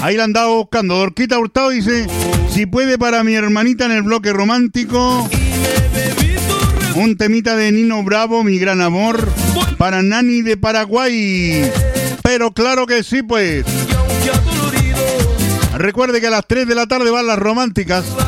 Ahí la andaba buscando. Dorquita Hurtado dice, si puede para mi hermanita en el bloque romántico, un temita de Nino Bravo, Mi Gran Amor, para Nani de Paraguay. Pero claro que sí, pues. Recuerde que a las 3 de la tarde van las románticas.